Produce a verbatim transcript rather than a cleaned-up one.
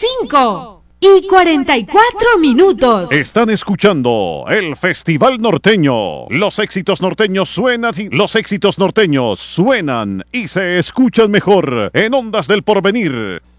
cinco y cuarenta y cuatro minutos. Están escuchando el Festival Norteño. Los éxitos norteños suenan y los éxitos norteños suenan y se escuchan mejor en Ondas del Porvenir.